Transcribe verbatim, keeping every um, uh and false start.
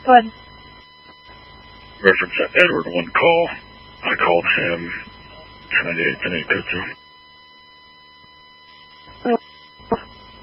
Good. Reference that Edward one call. I called him. trying to get to